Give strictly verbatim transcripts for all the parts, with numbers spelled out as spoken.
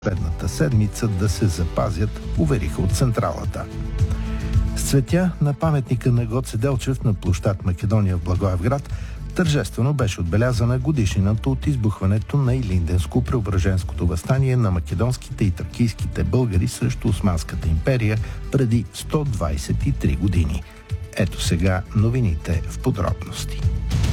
предната седмица да се запазят, увериха от централата. С цветя на паметника на Гоце Делчев на площад Македония в Благоевград тържествено беше отбелязана годишнината от избухването на Илинденско-Преображенското въстание на македонските и тракийските българи срещу Османската империя преди сто двадесет и три години. Ето сега новините в подробности.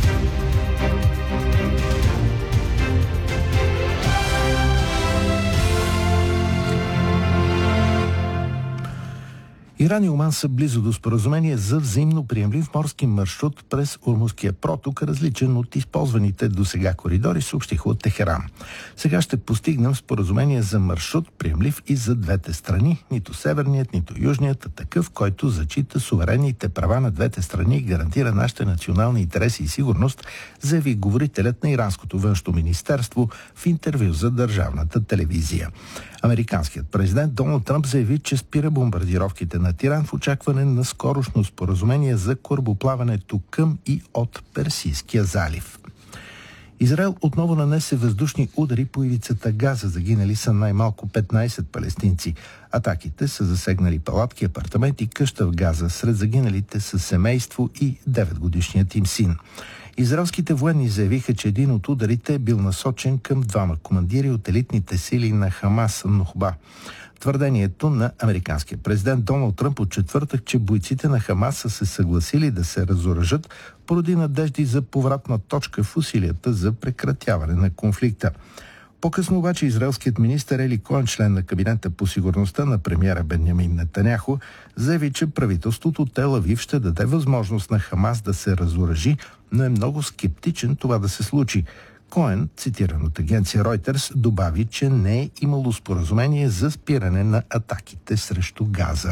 Иран и Оман са близо до споразумение за взаимно приемлив морски маршрут през Ормузския проток, различен от използваните досега коридори, съобщиха от Техеран. Сега ще постигнем споразумение за маршрут, приемлив и за двете страни, нито северният, нито южният, а такъв, който зачита суверенните права на двете страни и гарантира нашите национални интереси и сигурност, заяви говорителят на иранското външно министерство в интервю за държавната телевизия. Американският президент Доналд Тръмп заяви, че спира бомбардировките на Иран в очакване на скорошно споразумение за корабоплаването към и от Персийския залив. Израел отново нанесе въздушни удари по ивицата Газа. Загинали са най-малко петнадесет палестинци. Атаките са засегнали палатки, апартаменти, къща в Газа. Сред загиналите са семейство и деветгодишният им син. Израелските военни заявиха, че един от ударите е бил насочен към двама командири от елитните сили на Хамас Нухба. Твърдението на американския президент Доналд Тръмп от четвъртък, че бойците на Хамас са се съгласили да се разоръжат, породи надежди за повратна точка в усилията за прекратяване на конфликта. По-късно обаче израелският министър Ели Коен, член на кабинета по сигурността на премиера Бенямин Нетаняху, заяви, че правителството Тел Авив ще даде възможност на Хамас да се разоръжи, но е много скептичен това да се случи. Коен, цитиран от агенция Reuters, добави, че не е имало споразумение за спиране на атаките срещу Газа.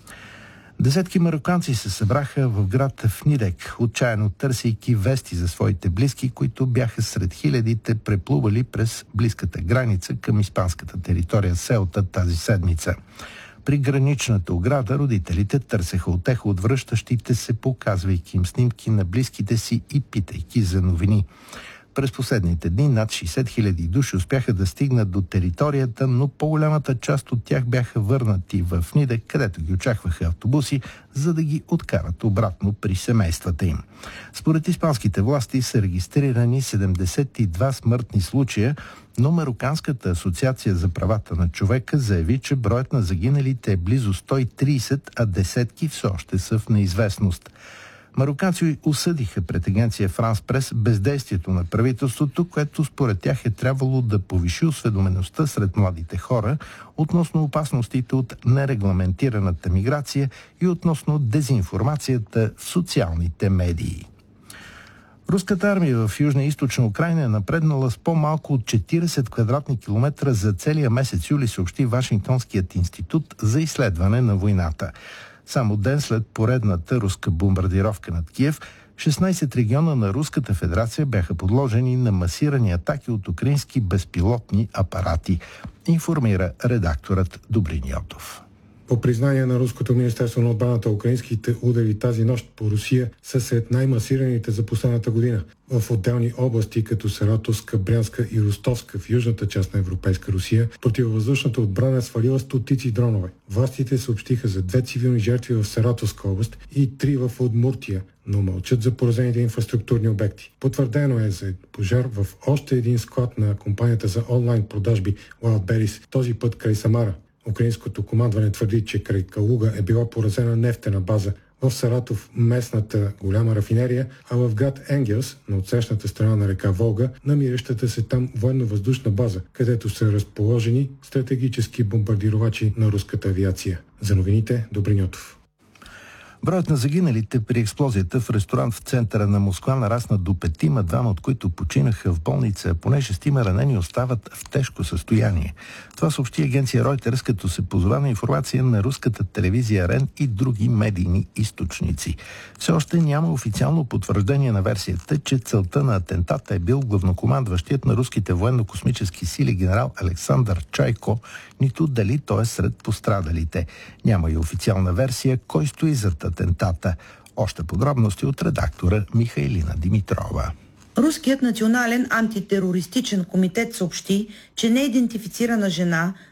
Десетки мароканци се събраха в град Фнидек, отчаяно търсейки вести за своите близки, които бяха сред хилядите преплували през близката граница към испанската територия Селта тази седмица. При граничната ограда родителите търсеха утеха от връщащите се, показвайки им снимки на близките си и питайки за новини. През последните дни над шейсет хиляди души успяха да стигнат до територията, но по-голямата част от тях бяха върнати в Нидек, където ги очакваха автобуси, за да ги откарат обратно при семействата им. Според испанските власти са регистрирани седемдесет и два смъртни случая, но Мароканската асоциация за правата на човека заяви, че броят на загиналите е близо сто и тридесет, а десетки все още са в неизвестност. Мароканци осъдиха пред агенция Франс Прес бездействието на правителството, което според тях е трябвало да повиши осведомеността сред младите хора относно опасностите от нерегламентираната миграция и относно дезинформацията в социалните медии. Руската армия в Южна и Източна Украйна е напреднала с по-малко от четиридесет квадратни километра за целия месец юли, съобщи Вашингтонският институт за изследване на войната. Само ден след поредната руска бомбардировка над Киев, шестнадесет региона на Руската федерация бяха подложени на масирани атаки от украински безпилотни апарати, информира редакторът Добрин Йотов. По признание на Руското министерство на отбраната, украинските удари тази нощ по Русия са сред най-масираните за последната година. В отделни области, като Саратовска, Брянска и Ростовска в южната част на Европейска Русия, противовъздушната отбрана е свалила стотици дронове. Властите съобщиха за две цивилни жертви в Саратовска област и три в Удмуртия, но мълчат за поразените инфраструктурни обекти. Потвърдено е за пожар в още един склад на компанията за онлайн продажби Wildberries, този път край Самара. Украинското командване твърди, че край Калуга е била поразена нефтена база, в Саратов местната голяма рафинерия, а в град Енгелс, на отсрещната страна на река Волга, намиращата се там военно-въздушна база, където са разположени стратегически бомбардировачи на руската авиация. За новините, Добрин Йотов. Броят на загиналите при експлозията в ресторант в центъра на Москва нарасна до петима, двама от които починаха в болница, поне шестима ранени остават в тежко състояние. Това съобщи агенция Reuters, като се позова на информация на руската телевизия РЕН и други медийни източници. Все още няма официално потвърждение на версията, че целта на атентата е бил главнокомандващият на руските военно-космически сили генерал Александър Чайко, нито дали той е сред пострадалите. Няма и официална версия кой стои зад атентата. Още подробности от редактора Михайлина Димитрова. Руският национален антитерористичен комитет съобщи, че неидентифицирана жена